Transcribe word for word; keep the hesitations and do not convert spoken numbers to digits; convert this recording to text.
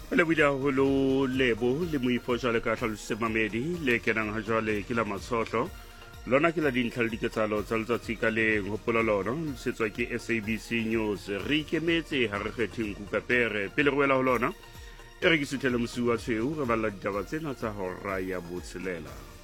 le buile haholo lebo le moifo jwale ka hlalositse mamedi le kenang ha jwale ke la matshotlo lona ke la dintlha le diketsalo tsa letsatsi ka le hopola lona setswa ke S A B C News re ikemetse ha re kgetheng kukapere pele re wela ho lona e re ke suthele mosuwa tshweu re balla ditaba tsena tsa hora ya botshelela.